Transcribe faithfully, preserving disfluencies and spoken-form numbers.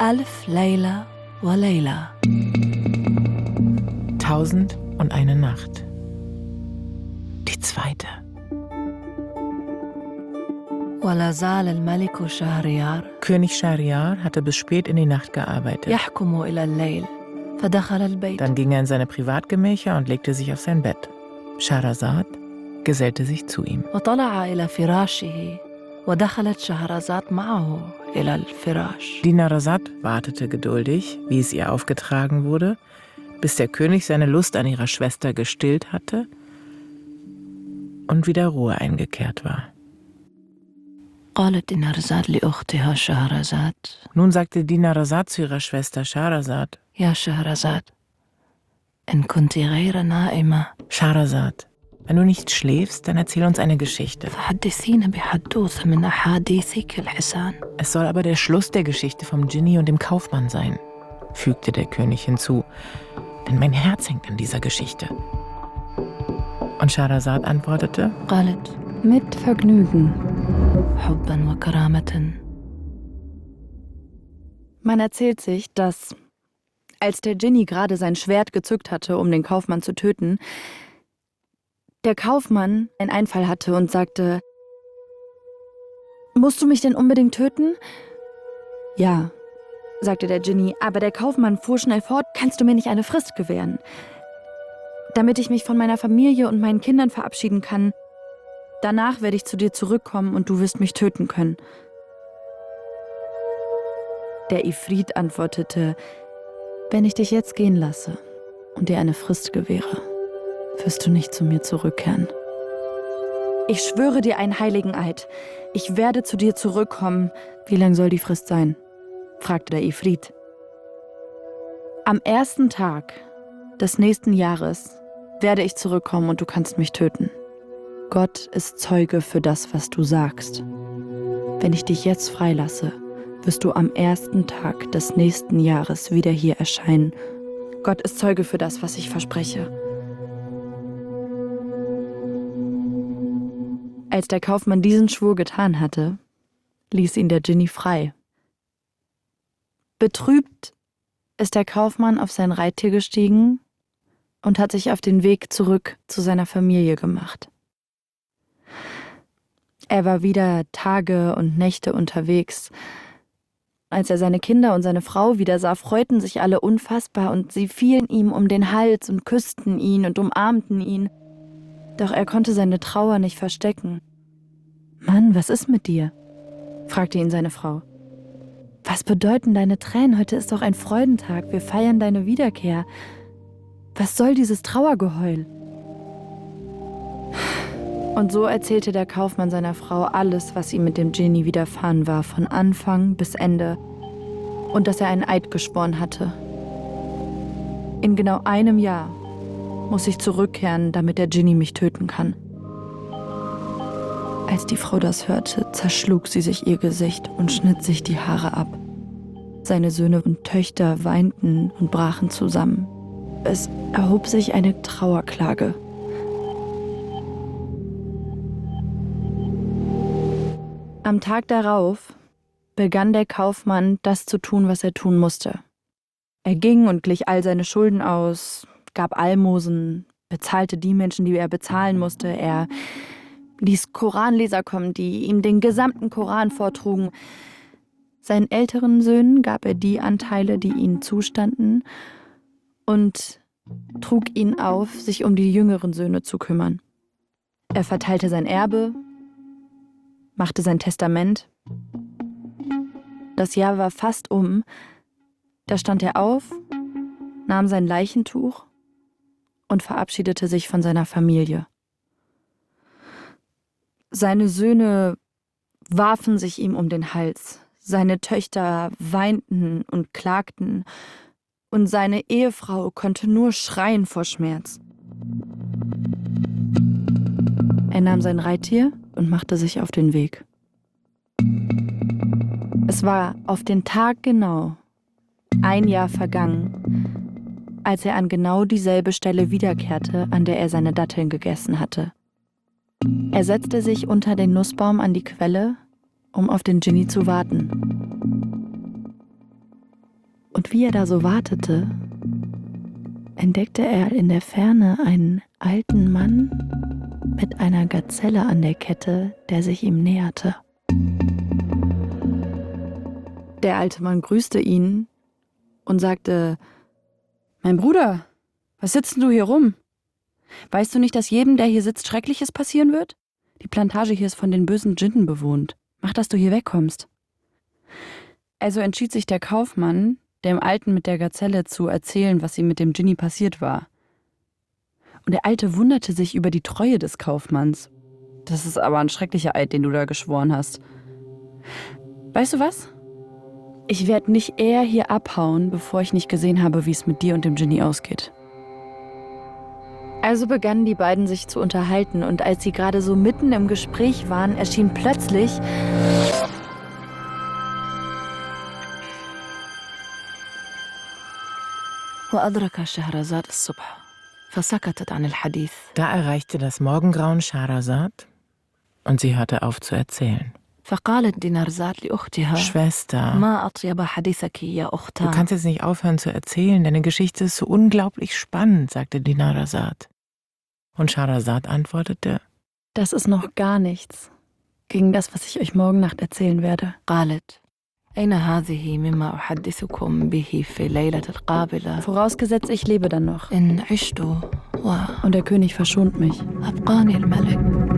ألف ليلة وليلة. Tausend und eine Nacht. Die zweite. ولا زال الملك شهريار König Schahriar hatte bis spät in die Nacht gearbeitet. يحكم إلى الليل فدخل البيت. Dann ging er in seine Privatgemächer und legte sich auf sein Bett. Scheherazad gesellte sich zu ihm. وطلع إلى فراشه ودخلت شهرزاد معه إلى الفراش. Dinarzad wartete geduldig, wie es ihr aufgetragen wurde, bis der König seine Lust an ihrer Schwester gestillt hatte und wieder Ruhe eingekehrt war. قالت دينارزاد لأختها شهرزاد Nun sagte Dinarzad zu ihrer Schwester Scheherazad: يا شهرزاد إن كنت غير نائمة Scheherazad, wenn du nicht schläfst, dann erzähl uns eine Geschichte. فحدثينا بحدوثة من أحاديثك الحسان. Es soll aber der Schluss der Geschichte vom Dschinni und dem Kaufmann sein, fügte der König hinzu, denn mein Herz hängt an dieser Geschichte. Und Scheherazad antwortete: قالت mit Vergnügen. حبا وكرامة. Man erzählt sich, dass, als der Dschinni gerade sein Schwert gezückt hatte, um den Kaufmann zu töten, der Kaufmann einen Einfall hatte und sagte: Musst du mich denn unbedingt töten? Ja, sagte der Dschinni, aber der Kaufmann fuhr schnell fort: Kannst du mir nicht eine Frist gewähren, damit ich mich von meiner Familie und meinen Kindern verabschieden kann? Danach werde ich zu dir zurückkommen und du wirst mich töten können. Der Ifrit antwortete: Wenn ich dich jetzt gehen lasse und dir eine Frist gewähre, wirst du nicht zu mir zurückkehren. Ich schwöre dir einen heiligen Eid. Ich werde zu dir zurückkommen. Wie lang soll die Frist sein? Fragte der Ifrit. Am ersten Tag des nächsten Jahres werde ich zurückkommen und du kannst mich töten. Gott ist Zeuge für das, was du sagst. Wenn ich dich jetzt freilasse, wirst du am ersten Tag des nächsten Jahres wieder hier erscheinen. Gott ist Zeuge für das, was ich verspreche. Als der Kaufmann diesen Schwur getan hatte, ließ ihn der Dschinni frei. Betrübt ist der Kaufmann auf sein Reittier gestiegen und hat sich auf den Weg zurück zu seiner Familie gemacht. Er war wieder Tage und Nächte unterwegs. Als er seine Kinder und seine Frau wieder sah, freuten sich alle unfassbar und sie fielen ihm um den Hals und küssten ihn und umarmten ihn. Doch er konnte seine Trauer nicht verstecken. »Mann, was ist mit dir?« fragte ihn seine Frau. »Was bedeuten deine Tränen? Heute ist doch ein Freudentag. Wir feiern deine Wiederkehr. Was soll dieses Trauergeheul?« Und so erzählte der Kaufmann seiner Frau alles, was ihm mit dem Dschinni widerfahren war, von Anfang bis Ende, und dass er einen Eid geschworen hatte. In genau einem Jahr muss ich zurückkehren, damit der Dschinni mich töten kann. Als die Frau das hörte, zerschlug sie sich ihr Gesicht und schnitt sich die Haare ab. Seine Söhne und Töchter weinten und brachen zusammen. Es erhob sich eine Trauerklage. Am Tag darauf begann der Kaufmann, das zu tun, was er tun musste. Er ging und glich all seine Schulden aus, gab Almosen, bezahlte die Menschen, die er bezahlen musste. Er ließ Koranleser kommen, die ihm den gesamten Koran vortrugen. Seinen älteren Söhnen gab er die Anteile, die ihnen zustanden, und trug ihn auf, sich um die jüngeren Söhne zu kümmern. Er verteilte sein Erbe, machte sein Testament. Das Jahr war fast um. Da stand er auf, nahm sein Leichentuch und verabschiedete sich von seiner Familie. Seine Söhne warfen sich ihm um den Hals. Seine Töchter weinten und klagten. Und seine Ehefrau konnte nur schreien vor Schmerz. Er nahm sein Reittier und machte sich auf den Weg. Es war auf den Tag genau ein Jahr vergangen, als er an genau dieselbe Stelle wiederkehrte, an der er seine Datteln gegessen hatte. Er setzte sich unter den Nussbaum an die Quelle, um auf den Dschinni zu warten. Und wie er da so wartete, entdeckte er in der Ferne einen alten Mann mit einer Gazelle an der Kette, der sich ihm näherte. Der alte Mann grüßte ihn und sagte: »Mein Bruder, was sitzt denn du hier rum? Weißt du nicht, dass jedem, der hier sitzt, Schreckliches passieren wird? Die Plantage hier ist von den bösen Djinnen bewohnt. Mach, dass du hier wegkommst.« Also entschied sich der Kaufmann, dem Alten mit der Gazelle zu erzählen, was ihm mit dem Dschinni passiert war. Und der Alte wunderte sich über die Treue des Kaufmanns. »Das ist aber ein schrecklicher Eid, den du da geschworen hast. Weißt du was? Ich werde nicht eher hier abhauen, bevor ich nicht gesehen habe, wie es mit dir und dem Dschinni ausgeht.« Also begannen die beiden sich zu unterhalten, und als sie gerade so mitten im Gespräch waren, erschien plötzlich وأدرك شهرزاد الصبح فسكتت عن الحديث. Da erreichte das Morgengrauen Scheherazad und sie hörte auf zu erzählen. فقالت دينارزاد لأختها Schwester, ما أطيب حديثك يا du أختها. kannst jetzt nicht aufhören zu erzählen, deine Geschichte ist so unglaublich spannend, sagte Dinarzad. Und Scheherazad antwortete: Das ist noch gar nichts gegen das, was ich euch morgen Nacht erzählen werde. قالت أين هذه مما أحدثكم به في الليلة القابلة Vorausgesetzt, ich lebe dann noch. إن عشت Und der König verschont mich. وأبقاني الملك.